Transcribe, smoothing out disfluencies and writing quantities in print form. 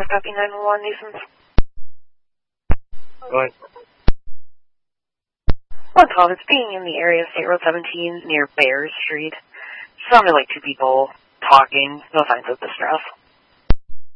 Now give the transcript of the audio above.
copy 911, Nathan. Go ahead. 112, it's being in the area of State Road 17 near Bears Street. Sounded like two people talking, no signs of distress.